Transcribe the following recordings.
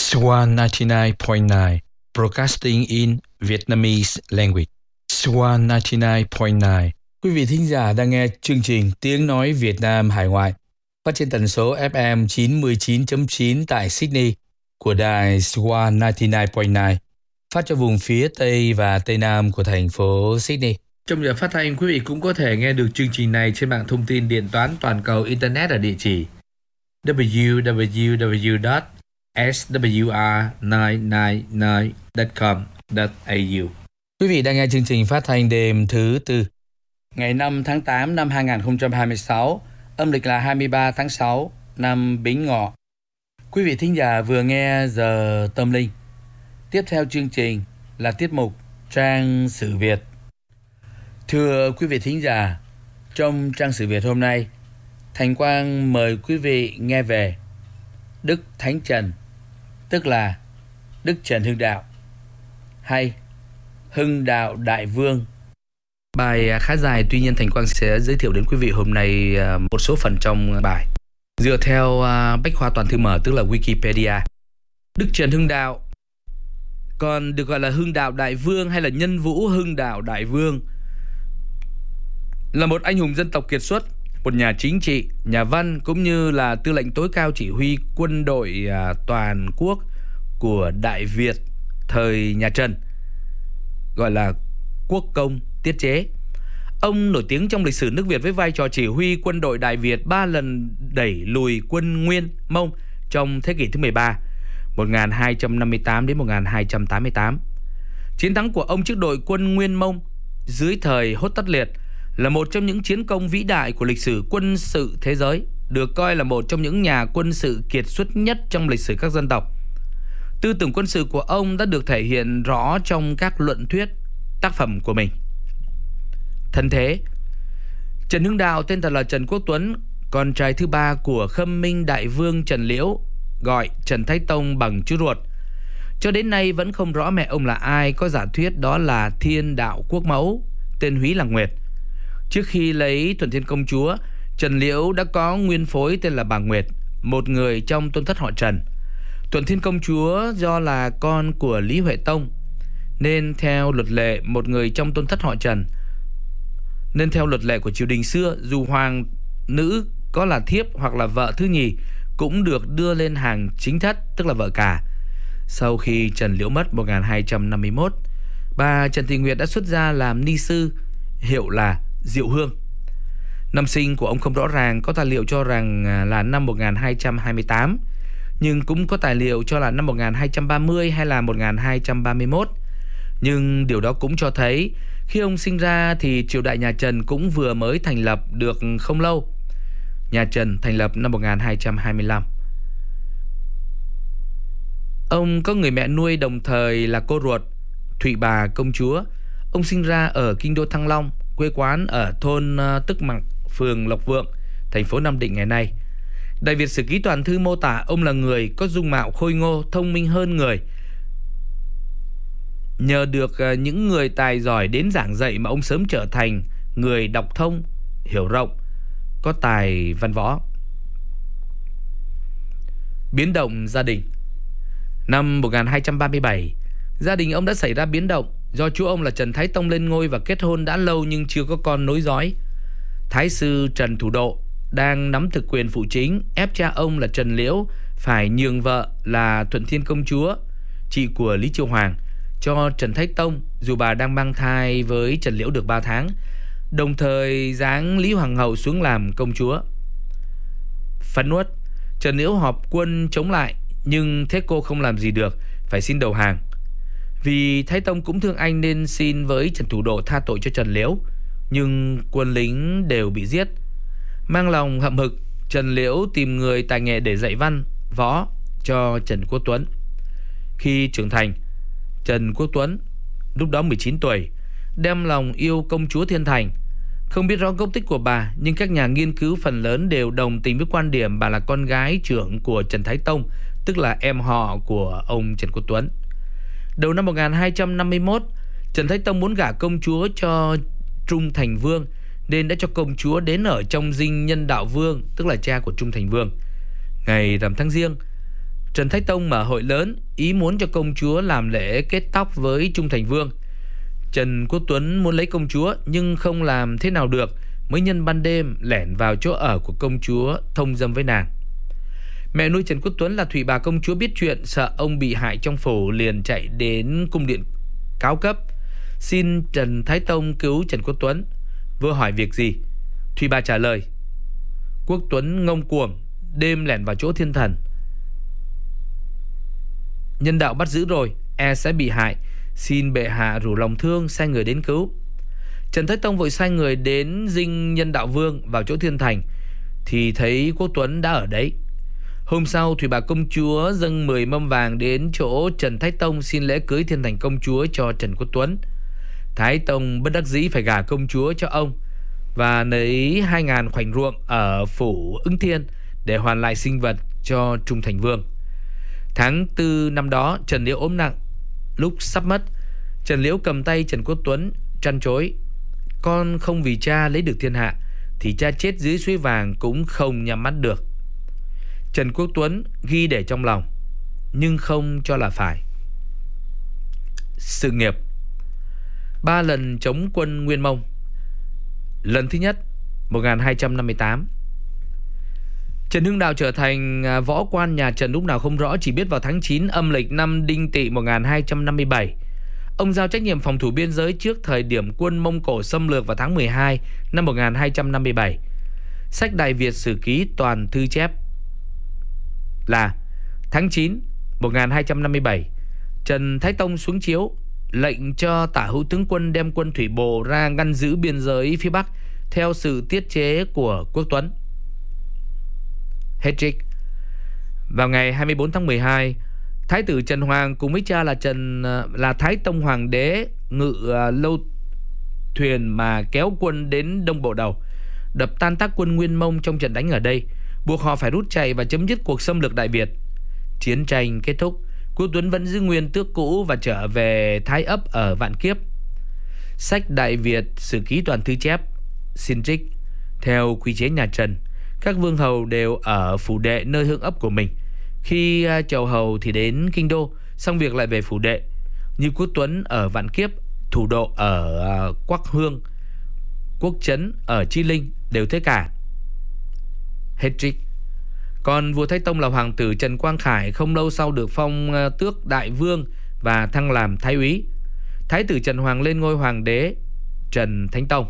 Swan 99.9 Broadcasting in Vietnamese language. Swan 99.9. Quý vị thính giả đang nghe chương trình Tiếng nói Việt Nam hải ngoại phát trên tần số FM 99.9 tại Sydney của đài Swan 99.9 phát cho vùng phía Tây và Tây Nam của thành phố Sydney. Trong giờ phát thanh, quý vị cũng có thể nghe được chương trình này trên mạng thông tin điện toán toàn cầu Internet ở địa chỉ www.swr999.com.au. Quý vị đang nghe chương trình phát thanh đêm thứ Tư, ngày 5 tháng 8 năm 2026, âm lịch là 23 tháng 6 năm Bính Ngọ. Quý vị thính giả vừa nghe giờ tâm linh. Tiếp theo chương trình là tiết mục Trang sử Việt. Thưa quý vị thính giả, trong Trang sử Việt hôm nay, Thành Quang mời quý vị nghe về Đức Thánh Trần, tức là Đức Trần Hưng Đạo hay Hưng Đạo Đại Vương. Bài khá dài, tuy nhiên Thành Quang sẽ giới thiệu đến quý vị hôm nay một số phần trong bài dựa theo Bách khoa toàn thư mở, tức là Wikipedia. Đức Trần Hưng Đạo còn được gọi là Hưng Đạo Đại Vương hay là Nhân Vũ Hưng Đạo Đại Vương, là một anh hùng dân tộc kiệt xuất, một nhà chính trị, nhà văn cũng như là tư lệnh tối cao chỉ huy quân đội toàn quốc của Đại Việt thời nhà Trần, gọi là quốc công tiết chế. Ông nổi tiếng trong lịch sử nước Việt với vai trò chỉ huy quân đội Đại Việt 3 lần đẩy lùi quân Nguyên Mông trong thế kỷ thứ 13, 1258 đến 1288. Chiến thắng của ông trước đội quân Nguyên Mông dưới thời Hốt Tất Liệt là một trong những chiến công vĩ đại của lịch sử quân sự thế giới, được coi là một trong những nhà quân sự kiệt xuất nhất trong lịch sử các dân tộc. Tư tưởng quân sự của ông đã được thể hiện rõ trong các luận thuyết, tác phẩm của mình. Thân thế: Trần Hưng Đạo tên thật là Trần Quốc Tuấn, con trai thứ ba của Khâm Minh Đại Vương Trần Liễu, gọi Trần Thái Tông bằng chú ruột. Cho đến nay vẫn không rõ mẹ ông là ai, có giả thuyết đó là Thiên Đạo Quốc Mẫu, tên húy là Nguyệt. Trước khi lấy Thuần Thiên Công Chúa, Trần Liễu đã có nguyên phối tên là bà Nguyệt, một người trong tôn thất họ Trần. Thuần Thiên Công Chúa do là con của Lý Huệ Tông, nên theo luật lệ một người trong tôn thất họ Trần, nên theo luật lệ của triều đình xưa, dù hoàng nữ có là thiếp hoặc là vợ thứ nhì cũng được đưa lên hàng chính thất, tức là vợ cả. Sau khi Trần Liễu mất 1251, bà Trần Thị Nguyệt đã xuất gia làm ni sư, hiệu là Diệu Hương. Năm sinh của ông không rõ ràng, có tài liệu cho rằng là năm 1228, nhưng cũng có tài liệu cho là năm 1230 hay là 1231. Nhưng điều đó cũng cho thấy khi ông sinh ra thì triều đại nhà Trần cũng vừa mới thành lập được không lâu. Nhà Trần thành lập năm 1225. Ông có người mẹ nuôi đồng thời là cô ruột, Thụy Bà Công Chúa. Ông sinh ra ở kinh đô Thăng Long, quê quán ở thôn Tức Mặc, phường Lộc Vượng, thành phố Nam Định ngày nay. Đại Việt Sử Ký Toàn Thư mô tả ông là người có dung mạo khôi ngô, thông minh hơn người. Nhờ được những người tài giỏi đến giảng dạy mà ông sớm trở thành người đọc thông, hiểu rộng, có tài văn võ. Biến động gia đình. Năm 1237, gia đình ông đã xảy ra biến động do chú ông là Trần Thái Tông lên ngôi và kết hôn đã lâu nhưng chưa có con nối dõi. Thái sư Trần Thủ Độ đang nắm thực quyền phụ chính, ép cha ông là Trần Liễu phải nhường vợ là Thuận Thiên Công Chúa, chị của Lý Chiêu Hoàng, cho Trần Thái Tông dù bà đang mang thai với Trần Liễu được 3 tháng, đồng thời giáng Lý Hoàng hậu xuống làm công chúa. Phẫn uất, Trần Liễu họp quân chống lại, nhưng thế cô không làm gì được, phải xin đầu hàng. Vì Thái Tông cũng thương anh nên xin với Trần Thủ Độ tha tội cho Trần Liễu, nhưng quân lính đều bị giết. Mang lòng hậm hực, Trần Liễu tìm người tài nghệ để dạy văn, võ cho Trần Quốc Tuấn. Khi trưởng thành, Trần Quốc Tuấn lúc đó 19 tuổi, đem lòng yêu công chúa Thiên Thành. Không biết rõ gốc tích của bà, nhưng các nhà nghiên cứu phần lớn đều đồng tình với quan điểm bà là con gái trưởng của Trần Thái Tông, tức là em họ của ông Trần Quốc Tuấn. Đầu năm 1251, Trần Thái Tông muốn gả công chúa cho Trung Thành Vương nên đã cho công chúa đến ở trong dinh Nhân Đạo Vương, tức là cha của Trung Thành Vương. Ngày rằm tháng Giêng, Trần Thái Tông mở hội lớn, ý muốn cho công chúa làm lễ kết tóc với Trung Thành Vương. Trần Quốc Tuấn muốn lấy công chúa nhưng không làm thế nào được, mới nhân ban đêm lẻn vào chỗ ở của công chúa thông dâm với nàng. Mẹ nuôi Trần Quốc Tuấn là Thụy Bà công chúa biết chuyện, sợ ông bị hại trong phủ, liền chạy đến cung điện cáo cấp, xin Trần Thái Tông cứu Trần Quốc Tuấn. Vua hỏi việc gì? Thụy Bà trả lời: Quốc Tuấn ngông cuồng, đêm lẻn vào chỗ thiên thần, nhân đạo bắt giữ rồi, e sẽ bị hại, xin bệ hạ rủ lòng thương sai người đến cứu. Trần Thái Tông vội sai người đến dinh Nhân Đạo Vương vào chỗ thiên thành, thì thấy Quốc Tuấn đã ở đấy. Hôm sau, Thụy Bà công chúa dâng 10 mâm vàng đến chỗ Trần Thái Tông xin lễ cưới thiên thành công chúa cho Trần Quốc Tuấn. Thái Tông bất đắc dĩ phải gả công chúa cho ông và lấy 2.000 khoảnh ruộng ở phủ Ứng Thiên để hoàn lại sinh vật cho Trung Thành Vương. Tháng 4 năm đó, Trần Liễu ốm nặng. Lúc sắp mất, Trần Liễu cầm tay Trần Quốc Tuấn trăn trối: con không vì cha lấy được thiên hạ, thì cha chết dưới suối vàng cũng không nhắm mắt được. Trần Quốc Tuấn ghi để trong lòng, nhưng không cho là phải. Sự nghiệp: 3 lần chống quân Nguyên Mông. Lần thứ nhất 1258, Trần Hưng Đạo trở thành võ quan nhà Trần lúc nào không rõ, chỉ biết vào tháng 9 âm lịch năm Đinh Tỵ 1257, ông giao trách nhiệm phòng thủ biên giới trước thời điểm quân Mông Cổ xâm lược vào tháng 12 năm 1257. Sách Đại Việt Sử Ký toàn thư chép là tháng 9 1257, Trần Thái Tông xuống chiếu, lệnh cho Tả Hữu tướng quân đem quân thủy bộ ra ngăn giữ biên giới phía Bắc theo sự tiết chế của Quốc Tuấn. Hết trích. Vào ngày 24 tháng 12, Thái tử Trần Hoàng cùng với cha là Thái Tông Hoàng đế ngự lâu thuyền mà kéo quân đến Đông Bộ Đầu, đập tan tác quân Nguyên Mông trong trận đánh ở đây, buộc họ phải rút chạy và chấm dứt cuộc xâm lược Đại Việt. Chiến tranh kết thúc, Quốc Tuấn vẫn giữ nguyên tước cũ và trở về Thái Ấp ở Vạn Kiếp. Sách Đại Việt Sử Ký toàn thư chép xin trích: theo quy chế nhà Trần, các vương hầu đều ở phủ đệ nơi hương ấp của mình. Khi chầu hầu thì đến kinh đô, xong việc lại về phủ đệ. Như Quốc Tuấn ở Vạn Kiếp, thủ độ ở Quắc Hương, Quốc Trấn ở Chi Linh đều thế cả. Hết trích. Còn vua Thái Tông là hoàng tử Trần Quang Khải không lâu sau được phong tước đại vương và thăng làm thái úy. Thái tử Trần Hoàng lên ngôi hoàng đế Trần Thánh Tông.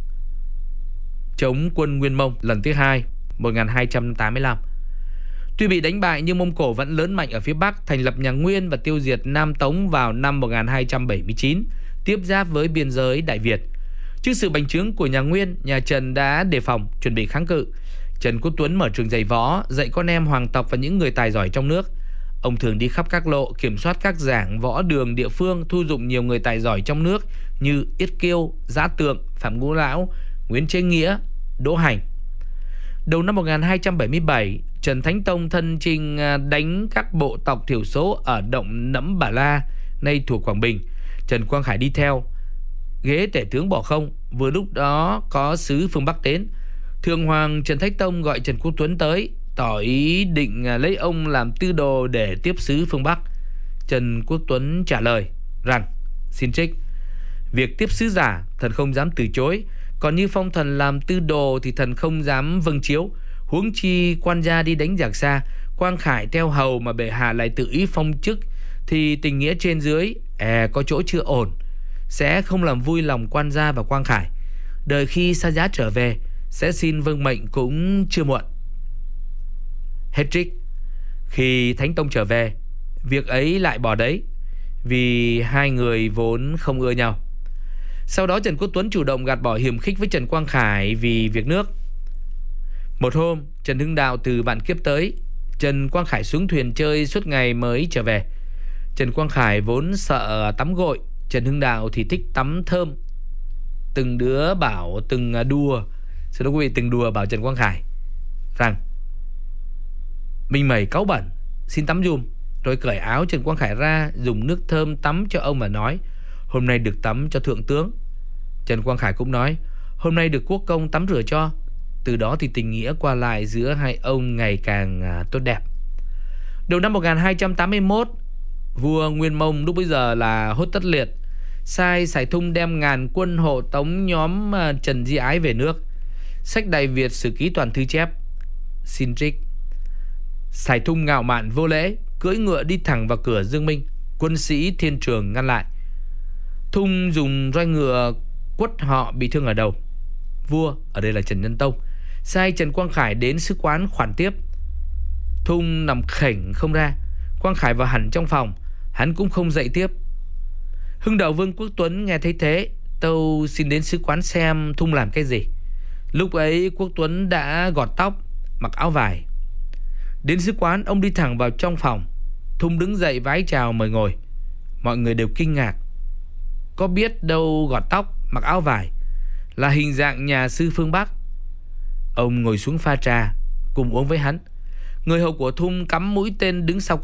Chống quân Nguyên Mông lần thứ 2 1285. Tuy bị đánh bại nhưng Mông Cổ vẫn lớn mạnh ở phía Bắc, thành lập nhà Nguyên và tiêu diệt Nam Tống vào năm 1279, tiếp giáp với biên giới Đại Việt. Trước sự bành trướng của nhà Nguyên, nhà Trần đã đề phòng, chuẩn bị kháng cự. Trần Quốc Tuấn mở trường dạy võ, dạy con em hoàng tộc và những người tài giỏi trong nước. Ông thường đi khắp các lộ, kiểm soát các giảng võ đường địa phương, thu dụng nhiều người tài giỏi trong nước như Yết Kiêu, Giá Tượng, Phạm Ngũ Lão, Nguyễn Chế Nghĩa, Đỗ Hành. Đầu năm 1277, Trần Thánh Tông thân chinh đánh các bộ tộc thiểu số ở động Nẫm Bà La, nay thuộc Quảng Bình. Trần Quang Khải đi theo, ghế tể tướng bỏ không. Vừa lúc đó có sứ phương Bắc đến. Thượng hoàng Trần Thánh Tông gọi Trần Quốc Tuấn tới, tỏ ý định lấy ông làm tư đồ để tiếp sứ phương Bắc. Trần Quốc Tuấn trả lời rằng, xin trích: việc tiếp sứ giả thần không dám từ chối, còn như phong thần làm tư đồ thì thần không dám vâng chiếu. Huống chi quan gia đi đánh giặc xa, Quang Khải theo hầu mà bệ hạ lại tự ý phong chức, thì tình nghĩa trên dưới có chỗ chưa ổn, sẽ không làm vui lòng quan gia và Quang Khải. Đợi khi xa giá trở về, sẽ xin vâng mệnh cũng chưa muộn. Hết trích. Khi Thánh Tông trở về, việc ấy lại bỏ đấy, vì hai người vốn không ưa nhau. Sau đó Trần Quốc Tuấn chủ động gạt bỏ hiềm khích với Trần Quang Khải vì việc nước. Một hôm, Trần Hưng Đạo từ Vạn Kiếp tới, Trần Quang Khải xuống thuyền chơi suốt ngày mới trở về. Trần Quang Khải vốn sợ tắm gội, Trần Hưng Đạo thì thích tắm thơm. Từng đứa bảo từng đùa, xin lỗi quý vị, từng đùa bảo Trần Quang Khải rằng: mình mẩy cáu bẩn, xin tắm dùm. Rồi cởi áo Trần Quang Khải ra, dùng nước thơm tắm cho ông mà nói: hôm nay được tắm cho thượng tướng. Trần Quang Khải cũng nói: hôm nay được quốc công tắm rửa cho. Từ đó thì tình nghĩa qua lại giữa hai ông ngày càng tốt đẹp. Đầu năm 1281, vua Nguyên Mông lúc bấy giờ là Hốt Tất Liệt sai Sải Thung đem ngàn quân hộ tống nhóm Trần Di Ái về nước. Sách Đại Việt Sử Ký Toàn Thư chép: xin trích: Sải Thung ngạo mạn vô lễ, cưỡi ngựa đi thẳng vào cửa Dương Minh. Quân sĩ Thiên Trường ngăn lại. Thung dùng roi ngựa quất họ bị thương ở đầu. Vua, ở đây là Trần Nhân Tông, sai Trần Quang Khải đến sứ quán khoản tiếp. Thung nằm khểnh không ra. Quang Khải vào hẳn trong phòng, hắn cũng không dậy tiếp. Hưng Đạo Vương Quốc Tuấn nghe thấy thế, tâu xin đến sứ quán xem Thung làm cái gì. Lúc ấy Quốc Tuấn đã gọt tóc, mặc áo vải. Đến sứ quán, ông đi thẳng vào trong phòng. Thung đứng dậy vái chào mời ngồi. Mọi người đều kinh ngạc. Có biết đâu gọt tóc, mặc áo vải là hình dạng nhà sư phương Bắc. Ông ngồi xuống pha trà, cùng uống với hắn. Người hầu của Thung cắm mũi tên đứng sau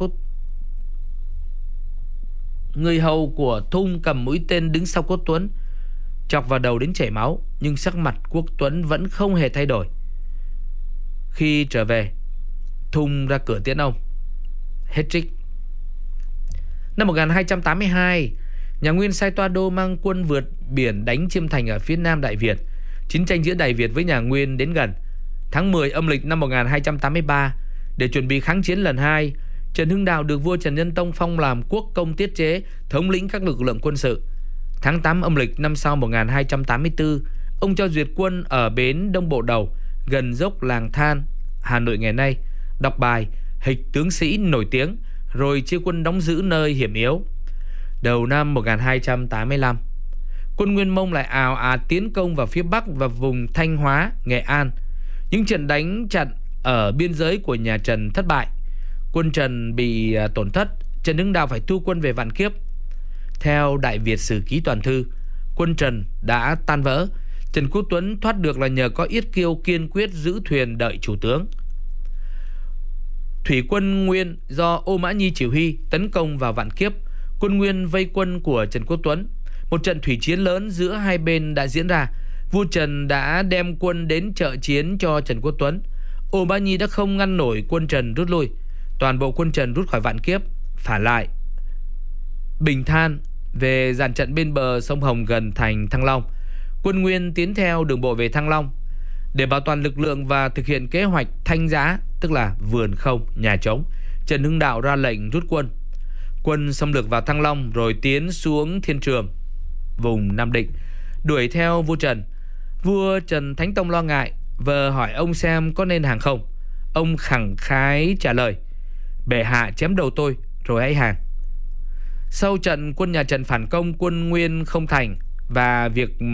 cầm mũi tên đứng sau Quốc Tuấn, chọc vào đầu đến chảy máu, nhưng sắc mặt Quốc Tuấn vẫn không hề thay đổi. Khi trở về, Thung ra cửa tiễn ông. Hết trích. Năm 1282, nhà Nguyên sai Toa Đô mang quân vượt biển đánh Chiêm Thành ở phía nam Đại Việt. Chiến tranh giữa Đại Việt với nhà Nguyên đến gần. Tháng 10 âm lịch năm 1283, để chuẩn bị kháng chiến lần 2, Trần Hưng Đạo được vua Trần Nhân Tông phong làm quốc công tiết chế, thống lĩnh các lực lượng quân sự. Tháng 8 âm lịch năm sau 1284, ông cho duyệt quân ở bến Đông Bộ Đầu, gần dốc Làng Than, Hà Nội ngày nay, đọc bài Hịch tướng sĩ nổi tiếng, rồi chia quân đóng giữ nơi hiểm yếu. Đầu năm 1285, quân Nguyên Mông lại ào ạt tiến công vào phía Bắc và vùng Thanh Hóa, Nghệ An. Những trận đánh chặn ở biên giới của nhà Trần thất bại. Quân Trần bị tổn thất, Trần Hưng Đạo phải thu quân về Vạn Kiếp. Theo Đại Việt Sử Ký Toàn Thư, quân Trần đã tan vỡ. Trần Quốc Tuấn thoát được là nhờ có Yết Kiêu kiên quyết giữ thuyền đợi chủ tướng. Thủy quân Nguyên do Ô Mã Nhi chỉ huy tấn công vào Vạn Kiếp. Quân Nguyên vây quân của Trần Quốc Tuấn. Một trận thủy chiến lớn giữa hai bên đã diễn ra. Vua Trần đã đem quân đến trợ chiến cho Trần Quốc Tuấn. Ô Mã Nhi đã không ngăn nổi quân Trần rút lui. Toàn bộ quân Trần rút khỏi Vạn Kiếp, phản lại Bình Than, về dàn trận bên bờ sông Hồng gần thành Thăng Long. Quân Nguyên tiến theo đường bộ về Thăng Long. Để bảo toàn lực lượng và thực hiện kế hoạch thanh giá, tức là vườn không, nhà trống, Trần Hưng Đạo ra lệnh rút quân. Quân xâm lược vào Thăng Long rồi tiến xuống Thiên Trường, vùng Nam Định, đuổi theo vua Trần. Vua Trần Thánh Tông lo ngại, vờ hỏi ông xem có nên hàng không. Ông khẳng khái trả lời: bệ hạ chém đầu tôi rồi hãy hàng. Sau trận quân nhà Trần phản công quân Nguyên không thành và việc